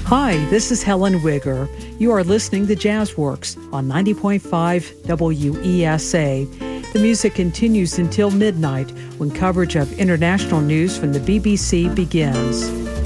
Hi, this is Helen Wigger. You are listening to Jazzworks on 90.5 WESA. The music continues until midnight when coverage of international news from the BBC begins.